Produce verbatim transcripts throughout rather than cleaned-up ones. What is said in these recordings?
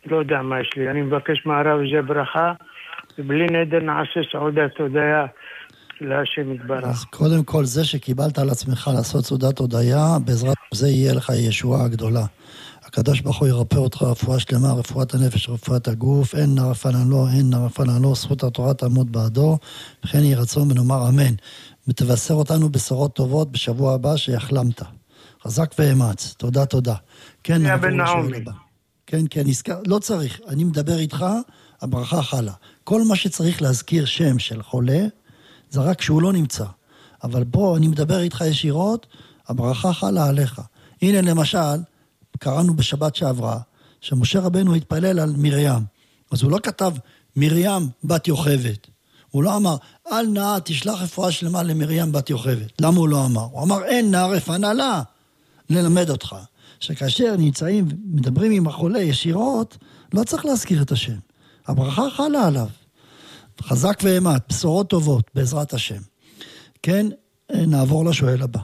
לא יודע מה יש לי. אני מבקש מהרב ברכה, ובלי נדר נעשה סעודת הודיה להשם יתברך. אז קודם כל זה שקיבלת על עצמך לעשות סעודת הודיה, בעזרת זה יהיה לך ישועה הגדולה. הקדוש ברוך הוא ירפא אותך רפואה שלמה, רפואת הנפש, רפואת הגוף, אין נרפן לו, אין נרפן לו, זכות התורה תעמוד בעדו, וכן יהי רצון ונאמר אמן. ותבשר אותנו בשורות טובות בשבוע הבא שיחלמת. חזק ואמץ, תודה תודה. כן, נעבור לשאול הבא. כן, כן, נזכר, לא צריך, אני מדבר איתך, הברכה חלה. כל מה שצריך להזכיר שם של חולה, זה רק שהוא לא נמצא. אבל פה אני מדבר איתך ישירות, הברכה חלה עליך. הנה למשל, קראנו בשבת שעברה, שמשה רבנו התפלל על מרים. אז הוא לא כתב מרים בת יוכבת. הוא לא אמר, אל נא תשלח רפואה שלמה למרים בת יוכבת. למה הוא לא אמר? הוא אמר, אין נא רפנה לה, ללמד אותך. שכאשר נמצאים, מדברים עם החולה ישירות, לא צריך להזכיר את השם. הברכה חלה עליו. חזק ואמת, בשורות טובות, בעזרת השם. כן, נעבור לשואל הבא.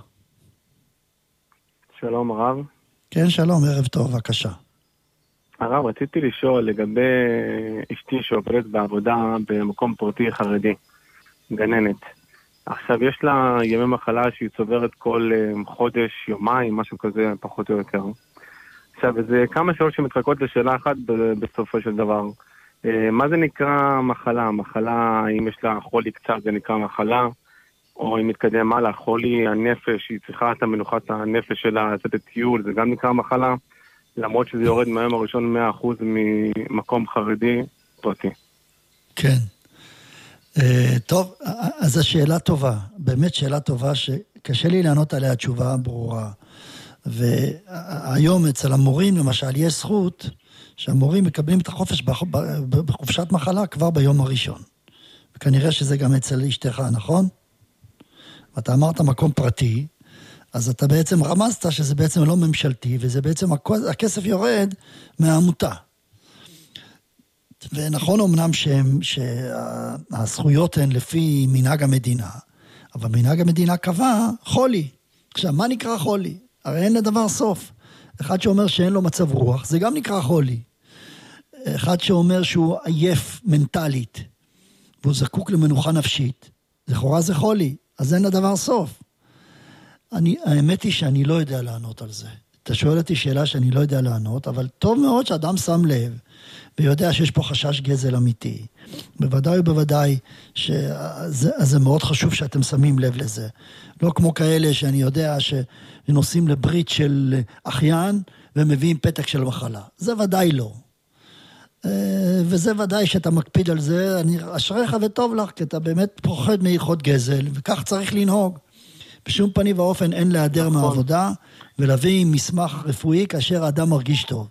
שלום הרב. כן, שלום, ערב טוב, בבקשה. הרב, רציתי לשאול לגבי אשתי שעובדת בעבודה במקום פרטי חרדי, גננת. עכשיו, יש לה ימי מחלה שהיא צוברת כל חודש, יומיים, משהו כזה, פחות או יותר. עכשיו, זה כמה שאלות שמתחלקות לשאלה אחת בסופו של דבר. מה זה נקרא מחלה? מחלה, אם יש לה חולי קצת, זה נקרא מחלה, או אם מתקדם הלאה, חולי הנפש, היא צריכה את המנוחת הנפש שלה, לעשות את טיול, זה גם נקרא מחלה, למרות שזה יורד מהיום הראשון מאה אחוז ממקום חרדי פרטי. כן. Uh, טוב, אז השאלה טובה, באמת שאלה טובה שקשה לי לענות עליה תשובה ברורה. והיום אצל המורים למשל יש זכות שהמורים מקבלים את החופש בחופשת מחלה כבר ביום הראשון. וכנראה שזה גם אצל אשתך, נכון? ואתה אמרת מקום פרטי, אז אתה בעצם רמזת שזה בעצם לא ממשלתי, וזה בעצם הכסף יורד מהעמותה. ונכון אמנם שהם, שהזכויות הן לפי מנהג המדינה, אבל מנהג המדינה קבע חולי. עכשיו, מה נקרא חולי? הרי אין לדבר סוף. אחד שאומר שאין לו מצב רוח, זה גם נקרא חולי. אחד שאומר שהוא עייף מנטלית, והוא זקוק למנוחה נפשית, לכאורה זה חולי, אז אין לדבר סוף. אני, האמת היא שאני לא יודע לענות על זה. אתה שואל אותי שאלה שאני לא יודע לענות, אבל טוב מאוד שאדם שם לב, ויודע שיש פה חשש גזל אמיתי. בוודאי ובוודאי שזה מאוד חשוב שאתם שמים לב לזה. לא כמו כאלה שאני יודע שנוסעים לברית של אחיין, ומביאים פתק של מחלה. זה ודאי לא. וזה ודאי שאתה מקפיד על זה, אני אשריך וטוב לך, כי אתה באמת פוחד מהלכות גזל, וכך צריך לנהוג. בשום פנים ואופן אין להיעדר מהעבודה, ולהביא מסמך רפואי כאשר האדם מרגיש טוב.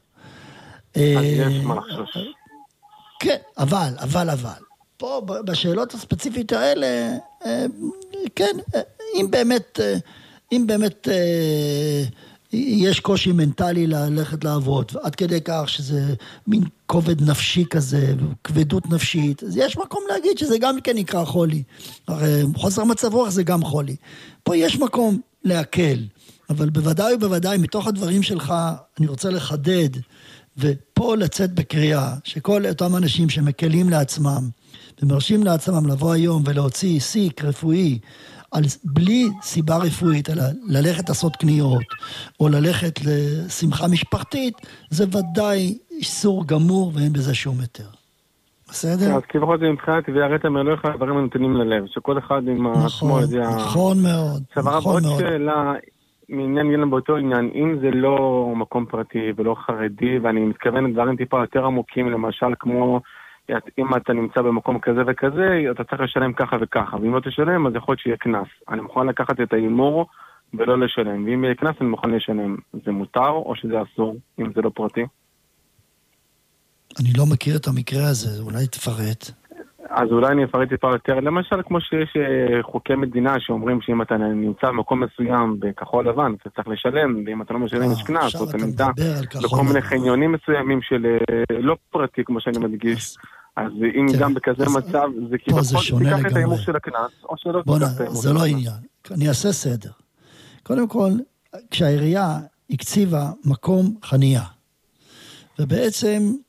כן, אבל, אבל, אבל. פה בשאלות הספציפיות האלה, כן, אם באמת, אם באמת יש קושי מנטלי ללכת לעבוד, עד כדי כך שזה מין כובד נפשי כזה, כבדות נפשית, אז יש מקום להגיד שזה גם כן נקרא חולי. הרי חוסר מצב רוח זה גם חולי. פה יש מקום להקל, אבל בוודאי ובוודאי מתוך הדברים שלך אני רוצה לחדד, ופה לצאת בקריאה, שכל אותם אנשים שמקלים לעצמם, ומרשים לעצמם לבוא היום ולהוציא סיק רפואי, על, בלי סיבה רפואית, אלא ללכת לעשות קניות, או ללכת לשמחה משפחתית, זה ודאי איסור גמור, ואין בזה שום היתר. בסדר? אז כבחות זה מבחינת, ויראת מלוך, הדברים הנתונים ללב, שכל אחד עם עצמו יודע... נכון מאוד, נכון מאוד. עוד שאלה, מעניין ילם באותו עניין, אם זה לא מקום פרטי ולא חרדי, ואני מתכוון לדברים טיפה יותר עמוקים, למשל כמו... אם אתה נמצא במקום כזה וכזה, אתה צריך לשלם ככה וככה, ואם לא תשלם, אז יכול להיות שיהיה כנס. אני מוכן לקחת את האימור ולא לשלם, ואם יהיה כנס, אני מוכן לשלם. זה מותר או שזה אסור, אם זה לא פרטי? אני לא מכיר את המקרה הזה, אולי תפרט. אז אולי אני אפרט טיפה יותר, למשל כמו שיש חוקי מדינה שאומרים שאם אתה נמצא במקום מסוים בכחול לבן, אתה צריך לשלם, ואם אתה לא משלם יש כנס, או אתה נמצא בכל מיני חניונים מסוימים של לא פרטי, כמו שאני מדגיש, אז אם גם בכזה מצב, זה כביכול, תיקח את האימור של הכנס, או שלא תיקח את האימור. זה לא עניין, אני אעשה סדר. קודם כל, כשהעירייה הקציבה מקום חנייה, ובעצם